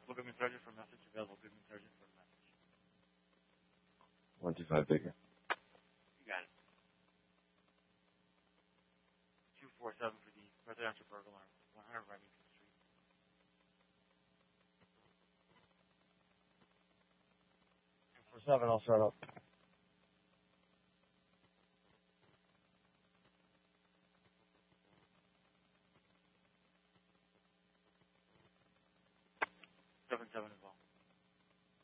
Good Moon Sergeant for message. Available. Good Moon Sergeant for message. 125 bigger. You got it. 247 for the residential burglar, 100 Remington Street. 247, I'll start up. Seven as well.